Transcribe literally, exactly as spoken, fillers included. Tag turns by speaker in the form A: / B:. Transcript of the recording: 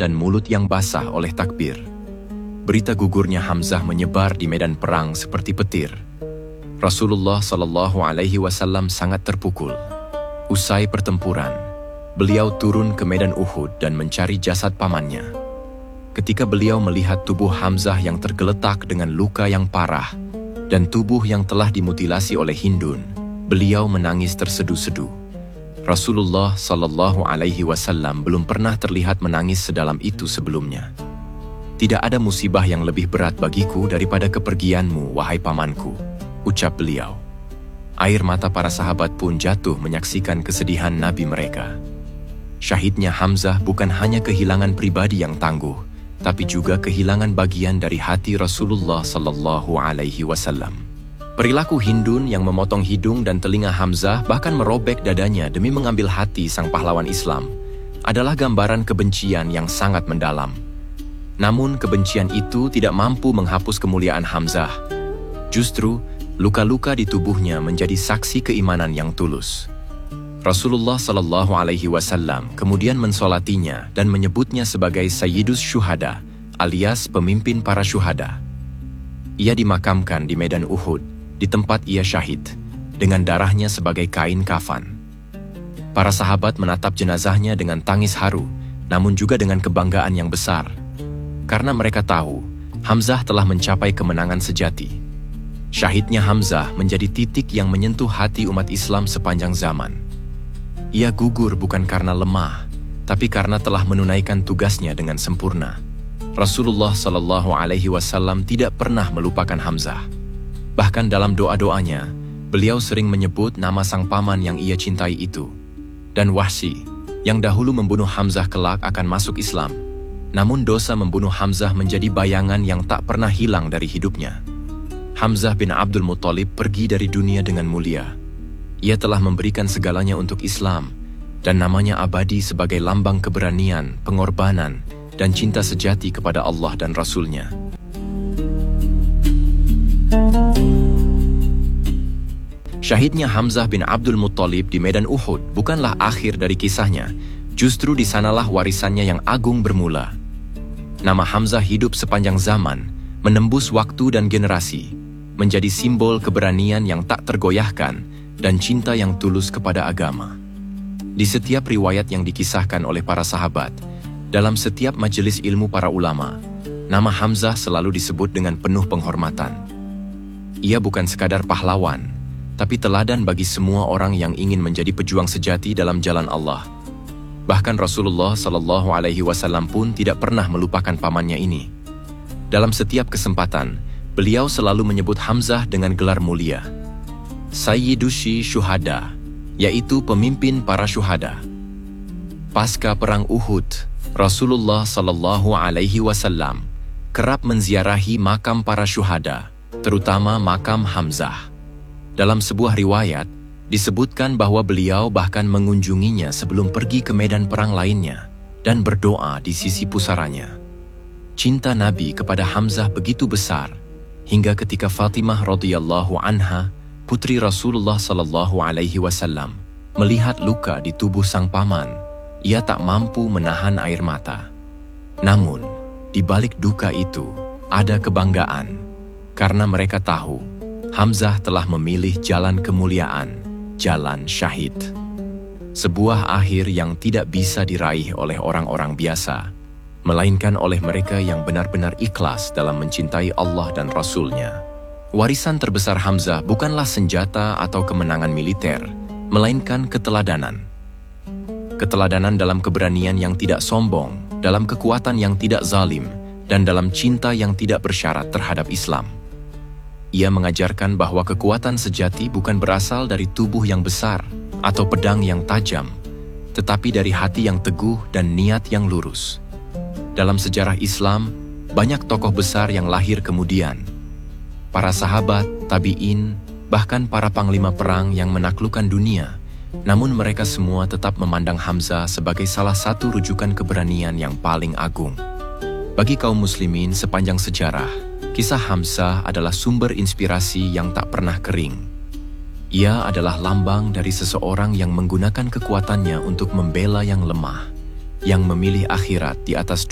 A: dan mulut yang basah oleh takbir. Berita gugurnya Hamzah menyebar di medan perang seperti petir. Rasulullah Shallallahu Alaihi Wasallam sangat terpukul. Usai pertempuran, beliau turun ke medan Uhud dan mencari jasad pamannya. Ketika beliau melihat tubuh Hamzah yang tergeletak dengan luka yang parah dan tubuh yang telah dimutilasi oleh Hindun, beliau menangis tersedu-sedu. Rasulullah Shallallahu Alaihi Wasallam belum pernah terlihat menangis sedalam itu sebelumnya. Tidak ada musibah yang lebih berat bagiku daripada kepergianmu, wahai pamanku, ucap beliau. Air mata para sahabat pun jatuh menyaksikan kesedihan Nabi mereka. Syahidnya Hamzah bukan hanya kehilangan pribadi yang tangguh, tapi juga kehilangan bagian dari hati Rasulullah Sallallahu Alaihi Wasallam. Perilaku Hindun yang memotong hidung dan telinga Hamzah bahkan merobek dadanya demi mengambil hati sang pahlawan Islam adalah gambaran kebencian yang sangat mendalam. Namun kebencian itu tidak mampu menghapus kemuliaan Hamzah. Justru, luka-luka di tubuhnya menjadi saksi keimanan yang tulus. Rasulullah Sallallahu Alaihi Wasallam kemudian mensolatinya dan menyebutnya sebagai Sayyidus Syuhada, alias pemimpin para syuhada. Ia dimakamkan di medan Uhud, di tempat ia syahid, dengan darahnya sebagai kain kafan. Para sahabat menatap jenazahnya dengan tangis haru, namun juga dengan kebanggaan yang besar, karena mereka tahu Hamzah telah mencapai kemenangan sejati. Syahidnya Hamzah menjadi titik yang menyentuh hati umat Islam sepanjang zaman. Ia gugur bukan karena lemah, tapi karena telah menunaikan tugasnya dengan sempurna. Rasulullah Shallallahu Alaihi Wasallam tidak pernah melupakan Hamzah. Bahkan dalam doa-doanya, beliau sering menyebut nama sang paman yang ia cintai itu. Dan Wahsy, yang dahulu membunuh Hamzah kelak akan masuk Islam. Namun dosa membunuh Hamzah menjadi bayangan yang tak pernah hilang dari hidupnya. Hamzah bin Abdul Muttalib pergi dari dunia dengan mulia. Ia telah memberikan segalanya untuk Islam, dan namanya abadi sebagai lambang keberanian, pengorbanan, dan cinta sejati kepada Allah dan Rasul-Nya. Syahidnya Hamzah bin Abdul Muttalib di medan Uhud bukanlah akhir dari kisahnya, justru di sanalah warisannya yang agung bermula. Nama Hamzah hidup sepanjang zaman, menembus waktu dan generasi, menjadi simbol keberanian yang tak tergoyahkan, dan cinta yang tulus kepada agama. Di setiap riwayat yang dikisahkan oleh para sahabat, dalam setiap majelis ilmu para ulama, nama Hamzah selalu disebut dengan penuh penghormatan. Ia bukan sekadar pahlawan, tapi teladan bagi semua orang yang ingin menjadi pejuang sejati dalam jalan Allah. Bahkan Rasulullah Shallallahu Alaihi Wasallam pun tidak pernah melupakan pamannya ini. Dalam setiap kesempatan, beliau selalu menyebut Hamzah dengan gelar mulia, Sayyidushi Syuhada, yaitu pemimpin para syuhada. Pasca perang Uhud, Rasulullah Shallallahu Alaihi Wasallam kerap menziarahi makam para syuhada, terutama makam Hamzah. Dalam sebuah riwayat, disebutkan bahwa beliau bahkan mengunjunginya sebelum pergi ke medan perang lainnya dan berdoa di sisi pusaranya. Cinta Nabi kepada Hamzah begitu besar, hingga ketika Fatimah radhiyallahu anha, putri Rasulullah Sallallahu Alaihi Wasallam, melihat luka di tubuh sang paman, ia tak mampu menahan air mata. Namun, di balik duka itu, ada kebanggaan, karena mereka tahu Hamzah telah memilih jalan kemuliaan, jalan syahid. Sebuah akhir yang tidak bisa diraih oleh orang-orang biasa, melainkan oleh mereka yang benar-benar ikhlas dalam mencintai Allah dan Rasul-Nya. Warisan terbesar Hamzah bukanlah senjata atau kemenangan militer, melainkan keteladanan. Keteladanan dalam keberanian yang tidak sombong, dalam kekuatan yang tidak zalim, dan dalam cinta yang tidak bersyarat terhadap Islam. Ia mengajarkan bahwa kekuatan sejati bukan berasal dari tubuh yang besar atau pedang yang tajam, tetapi dari hati yang teguh dan niat yang lurus. Dalam sejarah Islam, banyak tokoh besar yang lahir kemudian. Para sahabat, tabi'in, bahkan para panglima perang yang menaklukkan dunia, namun mereka semua tetap memandang Hamzah sebagai salah satu rujukan keberanian yang paling agung. Bagi kaum muslimin sepanjang sejarah, kisah Hamzah adalah sumber inspirasi yang tak pernah kering. Ia adalah lambang dari seseorang yang menggunakan kekuatannya untuk membela yang lemah, yang memilih akhirat di atas